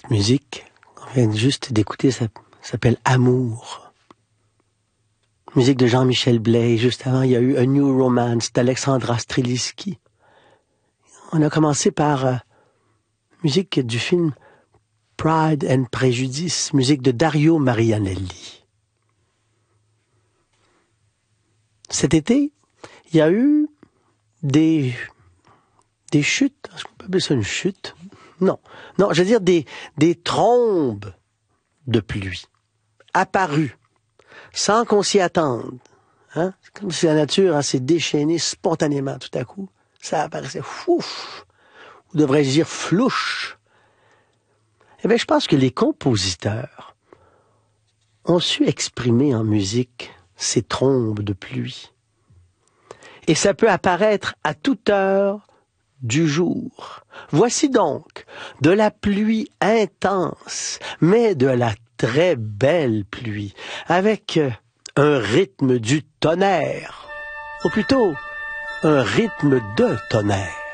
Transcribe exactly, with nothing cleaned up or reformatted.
Cette musique, on vient juste d'écouter, ça s'appelle Amour. Musique de Jean-Michel Blais. Juste avant, il y a eu A New Romance d'Alexandra Strelitzky. On a commencé par euh, musique du film Pride and Prejudice, musique de Dario Marianelli. Cet été, il y a eu des, des chutes. Est-ce qu'on peut appeler ça une chute? Non. Non, je veux dire des, des trombes de pluie apparues sans qu'on s'y attende. Hein? C'est comme si la nature hein, s'est déchaînée spontanément tout à coup. Ça apparaissait fouf, ou devrais-je dire flouche. Eh bien, je pense que les compositeurs ont su exprimer en musique ces trombes de pluie. Et ça peut apparaître à toute heure du jour. Voici donc de la pluie intense, mais de la très belle pluie, avec un rythme du tonnerre, ou plutôt un rythme de tonnerre.